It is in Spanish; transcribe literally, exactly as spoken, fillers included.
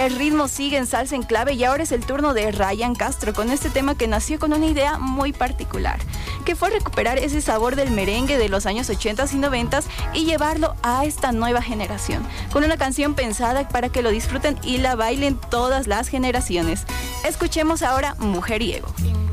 El ritmo sigue en Salsa en Clave y ahora es el turno de Ryan Castro con este tema que nació con una idea muy particular, que fue recuperar ese sabor del merengue de los años ochenta y noventa y llevarlo a esta nueva generación, con una canción pensada para que lo disfruten y la bailen todas las generaciones. Escuchemos ahora Mujeriego.